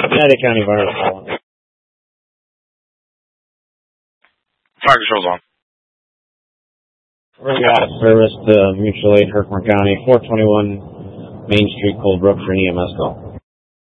United County Fire Department. Fire control's on. We're out of service to Mutual Aid, Herkimer County, 421 Main Street, Cold Brook for an EMS call.